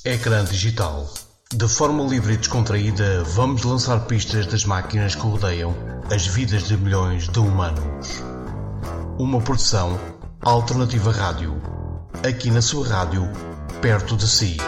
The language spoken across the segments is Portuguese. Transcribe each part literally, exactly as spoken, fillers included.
Ecrã digital. De forma livre e descontraída, vamos lançar pistas das máquinas que rodeiam as vidas de milhões de humanos. Uma produção Alternativa Rádio. Aqui na sua rádio, perto de si.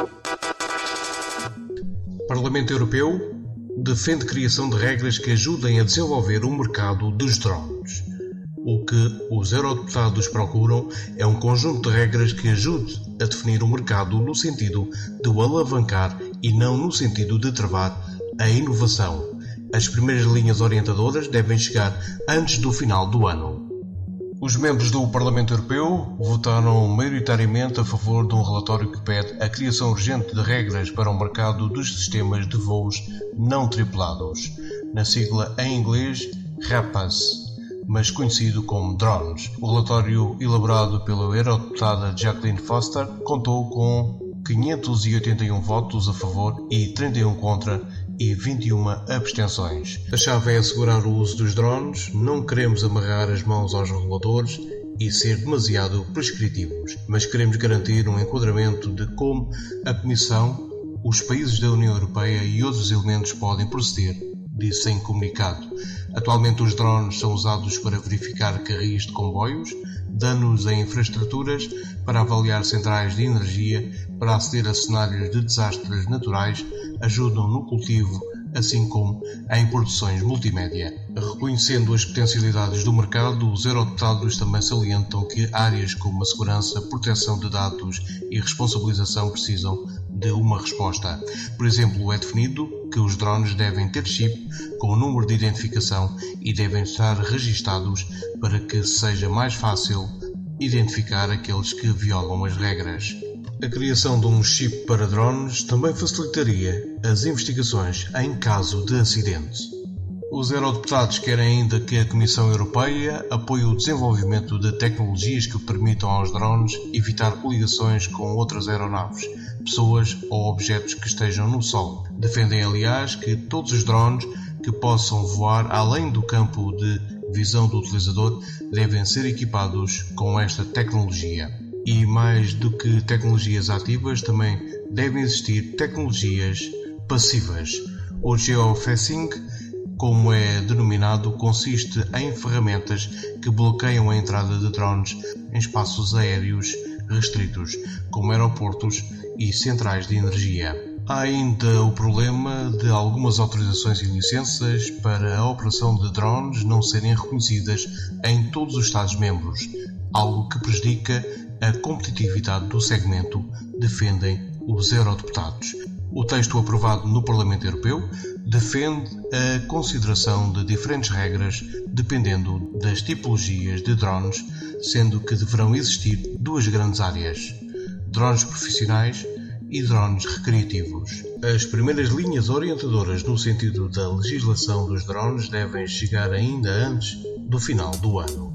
Parlamento Europeu defende a criação de regras que ajudem a desenvolver o mercado dos drones. O que os eurodeputados procuram é um conjunto de regras que ajude a definir o mercado no sentido de o alavancar e não no sentido de travar a inovação. As primeiras linhas orientadoras devem chegar antes do final do ano. Os membros do Parlamento Europeu votaram maioritariamente a favor de um relatório que pede a criação urgente de regras para o mercado dos sistemas de voos não tripulados, na sigla em inglês RAPAS, mas conhecido como drones. O relatório, elaborado pela eurodeputada Jacqueline Foster, contou com quinhentos e oitenta e um votos a favor e trinta e um contra e vinte e uma abstenções. A chave é assegurar o uso dos drones, não queremos amarrar as mãos aos reguladores e ser demasiado prescritivos, mas queremos garantir um enquadramento de como a Comissão, os países da União Europeia e outros elementos podem proceder, disse em comunicado. Atualmente os drones são usados para verificar carris de comboios, danos em infraestruturas, para avaliar centrais de energia, para aceder a cenários de desastres naturais, ajudam no cultivo, assim como em produções multimédia. Reconhecendo as potencialidades do mercado, os eurodeputados também salientam que áreas como a segurança, proteção de dados e responsabilização precisam de uma resposta. Por exemplo, é definido que os drones devem ter chip com o número de identificação e devem estar registados para que seja mais fácil identificar aqueles que violam as regras. A criação de um chip para drones também facilitaria as investigações em caso de acidente. Os eurodeputados querem ainda que a Comissão Europeia apoie o desenvolvimento de tecnologias que permitam aos drones evitar coligações com outras aeronaves, pessoas ou objetos que estejam no solo. Defendem, aliás, que todos os drones que possam voar além do campo de visão do utilizador devem ser equipados com esta tecnologia. E mais do que tecnologias ativas, também devem existir tecnologias passivas. O geofencing, como é denominado, consiste em ferramentas que bloqueiam a entrada de drones em espaços aéreos restritos, como aeroportos e centrais de energia. Há ainda o problema de algumas autorizações e licenças para a operação de drones não serem reconhecidas em todos os Estados-membros, algo que prejudica a competitividade do segmento, defendem os eurodeputados. O texto aprovado no Parlamento Europeu defende a consideração de diferentes regras dependendo das tipologias de drones, sendo que deverão existir duas grandes áreas: drones profissionais e drones recreativos. As primeiras linhas orientadoras no sentido da legislação dos drones devem chegar ainda antes do final do ano.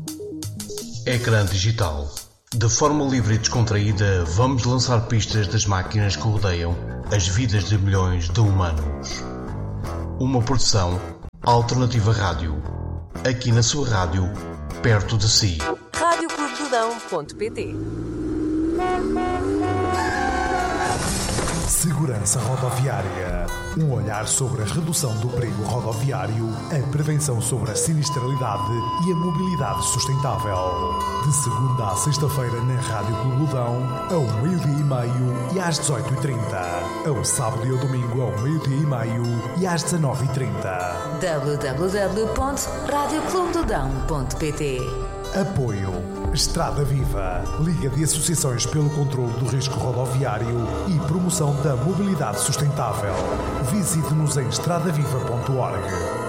Ecrã digital. De forma livre e descontraída, vamos lançar pistas das máquinas que rodeiam as vidas de milhões de humanos. Uma produção Alternativa Rádio. Aqui na sua rádio, perto de si. rádio clube do dão ponto pt. Segurança Rodoviária. Um olhar sobre a redução do perigo rodoviário, a prevenção sobre a sinistralidade e a mobilidade sustentável. De segunda a sexta-feira na Rádio Clube do Dão, ao meio-dia e meio e às dezoito e trinta. Ao sábado e ao domingo, ao meio-dia e meio e às dezanove e trinta. w w w ponto rádio clube do dão ponto pt. Apoio Estrada Viva, Liga de Associações pelo Controlo do Risco Rodoviário e Promoção da Mobilidade Sustentável. Visite-nos em estrada viva ponto org.